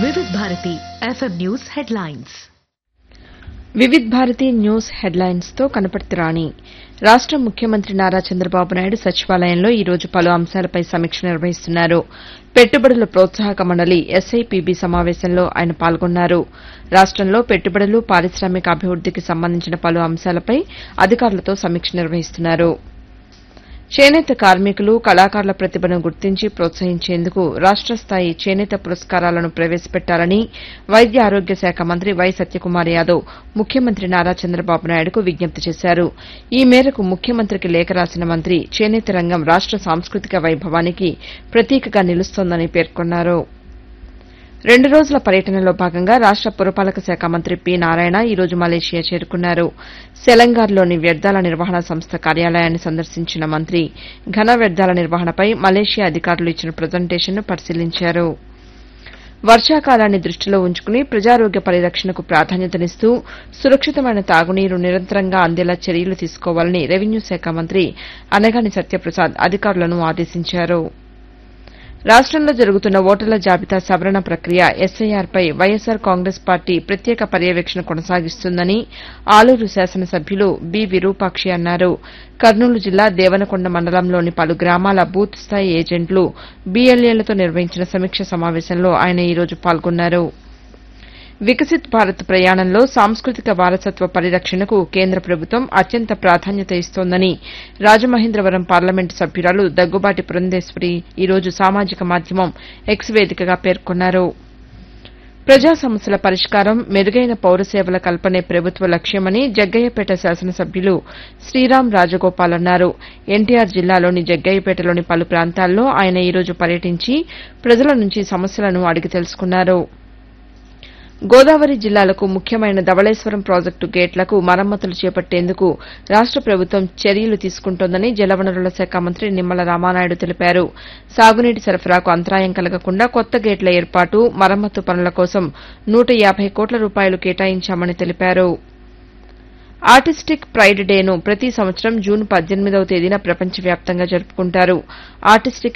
వివిధ Bharati FM news headlines. Vividh Bharati news headlines తో కనపర్తి రాణి. రాష్ట ముఖ్యమంత్రి నారా చంద్రబాబు నాయుడు సచివాలయంలో ఈ రోజు పలు అంశాలపై సమీక్ష నిర్వహిస్తున్నారు. పెట్టుబడుల ప్రోత్సాహక మండలి ఎస్ఐపిబి సమావేశంలో ఆయన పాల్గొన్నారు. రాష్టంలో పెట్టుబడులు పారిశామిక అభివృద్దికి సంబంధించిన పలు అంశాలపై అధికారులతో సమీక్ష నిర్వహిస్తున్నారు. చేనేత కార్మికులు కళాకారుల ప్రతిభను గుర్తించి ప్రోత్సహించేందుకు రాష్ట స్థాయి చేనేత పురస్కారాలను ప్రవేశపెట్టాలని వైద్య ఆరోగ్య శాఖ మంత్రి వై సత్యకుమార్ యాదవ్ ముఖ్యమంత్రి నారా చంద్రబాబు నాయుడుకు విజ్ఞప్తి చేశారు. ఈ మేరకు ముఖ్యమంత్రికి లేఖ రాసిన మంత్రి చేనేత రంగం రాష్ట సాంస్కృతిక వైభవానికి ప్రతీకగా నిలుస్తోందని పేర్కొన్నారు. 2 రోజుల పర్యటనలో భాగంగా రాష్ట పురపాలక శాఖ మంత్రి పి నారాయణ ఈ రోజు మలేషియా చేరుకున్నారు. సెలంగార్లోని వ్యర్థాల నిర్వహణ సంస్థ కార్యాలయాన్ని సందర్శించిన మంత్రి ఘన వ్యర్థాల నిర్వహణపై మలేషియా అధికారులు ఇచ్చిన ప్రజెంటేషన్ను పరిశీలించారు. వర్షాకాలాన్ని దృష్టిలో ఉంచుకుని ప్రజారోగ్య పరిరక్షణకు ప్రాధాన్యతనిస్తూ సురక్షితమైన తాగునీరు నిరంతరంగా అందేలా చర్యలు తీసుకోవాలని రెవెన్యూ శాఖ మంత్రి అనగాని సత్యప్రసాద్ అధికారులను ఆదేశించారు. రాష్టంలో జరుగుతున్న ఓటర్ల జాబితా సవరణ ప్రక్రియ ఎస్ఐఆర్పై వైఎస్సార్ కాంగ్రెస్ పార్టీ ప్రత్యేక పర్యవేక్షణ కొనసాగిస్తుందని ఆలూరు శాసనసభ్యులు బి విరూపాక్షి అన్నారు. కర్నూలు జిల్లా దేవనకొండ మండలంలోని పలు గ్రామాల బూత్ స్థాయి ఏజెంట్లు బీఎల్ఏలతో నిర్వహించిన సమీక్ష సమావేశంలో ఆయన ఈ రోజు పాల్గొన్నారు. వికసిత్ భారత్ ప్రయాణంలో సాంస్కృతిక వారసత్వ పరిరక్షణకు కేంద్ర ప్రభుత్వం అత్యంత ప్రాధాన్యత ఇస్తోందని రాజమహేంద్రవరం పార్లమెంటు సభ్యురాలు దగ్గుబాటి పురంధేశ్వరి ఈ రోజు సామాజిక మాధ్యమం ఎక్స్ వేదికగా పేర్కొన్నారు. ప్రజా సమస్యల పరిష్కారం, మెరుగైన పౌర సేవల కల్పనే ప్రభుత్వ లక్ష్యమని జగ్గయ్యపేట శాసనసభ్యులు శ్రీరాం రాజగోపాల్ అన్నారు. ఎన్టీఆర్ జిల్లాలోని జగ్గయ్యపేటలోని పలు ప్రాంతాల్లో ఆయన ఈ రోజు పర్యటించి ప్రజల నుంచి సమస్యలను అడిగి తెలుసుకున్నారు. గోదావరి జిల్లాలకు ముఖ్యమైన ధవళేశ్వరం ప్రాజెక్టు గేట్లకు మరమ్మతులు చేపట్టేందుకు రాష్ట ప్రభుత్వం చర్యలు తీసుకుంటోందని జలవనరుల శాఖ మంత్రి నిమ్మల రామానాయుడు తెలిపారు. సాగునీటి సరఫరాకు అంతరాయం కలగకుండా కొత్త గేట్ల ఏర్పాటు, మరమ్మతు పనుల కోసం 150 కోట్ల రూపాయలు కేటాయించామని తెలిపారు. ఆర్టిస్టిక్ ప్రైడ్ డేను ప్రతి సంవత్సరం జూన్ 18వ తేదీన ప్రపంచవ్యాప్తంగా జరుపుకుంటారు. ఆర్టిస్టిక్